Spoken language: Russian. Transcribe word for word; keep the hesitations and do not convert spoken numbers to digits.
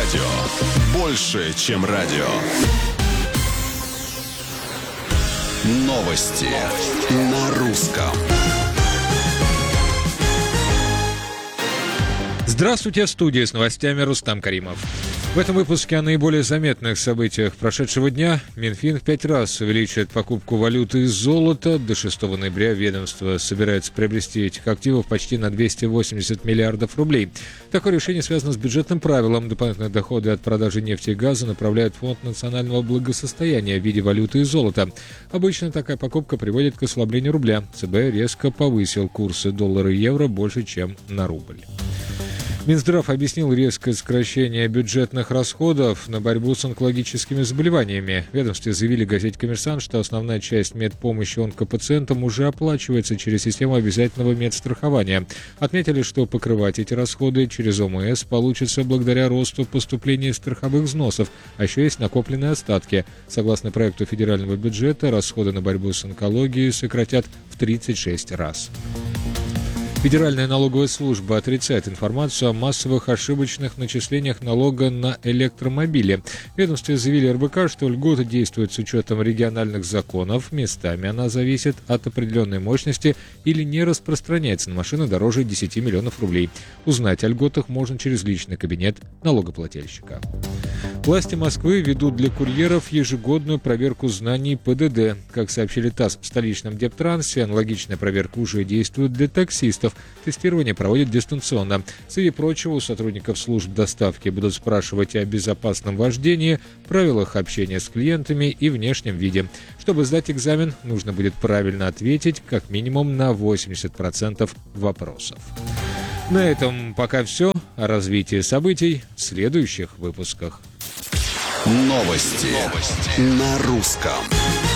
радио. Больше, чем радио. Новости на русском. Здравствуйте, в студии с новостями Рустам Каримов. В этом выпуске о наиболее заметных событиях прошедшего дня. Минфин в пять раз увеличит покупку валюты из золота. До шестого ноября ведомство собирается приобрести этих активов почти на двести восемьдесят миллиардов рублей. Такое решение связано с бюджетным правилом. Дополнительные доходы от продажи нефти и газа направляют в Фонд национального благосостояния в виде валюты и золота. Обычно такая покупка приводит к ослаблению рубля. ЦБ резко повысил курсы доллара и евро больше, чем на рубль. Минздрав объяснил резкое сокращение бюджетных расходов на борьбу с онкологическими заболеваниями. В ведомстве заявили газете «Коммерсант», что основная часть медпомощи онкопациентам уже оплачивается через систему обязательного медстрахования. Отметили, что покрывать эти расходы через ОМС получится благодаря росту поступлений страховых взносов, а еще есть накопленные остатки. Согласно проекту федерального бюджета, расходы на борьбу с онкологией сократят в тридцать шесть раз. Федеральная налоговая служба отрицает информацию о массовых ошибочных начислениях налога на электромобили. В ведомстве заявили эр бэ ка, что льгота действует с учетом региональных законов. Местами она зависит от определенной мощности или не распространяется на машины дороже десяти миллионов рублей. Узнать о льготах можно через личный кабинет налогоплательщика. Власти Москвы ведут для курьеров ежегодную проверку знаний пэ дэ дэ. Как сообщили ТАСС, в столичном Дептрансе аналогичная проверка уже действует для таксистов. Тестирование проводят дистанционно. Среди прочего, у сотрудников служб доставки будут спрашивать о безопасном вождении, правилах общения с клиентами и внешнем виде. Чтобы сдать экзамен, нужно будет правильно ответить как минимум на восемьдесят процентов вопросов. На этом пока все. О развитии событий в следующих выпусках. Новости, Новости. на русском.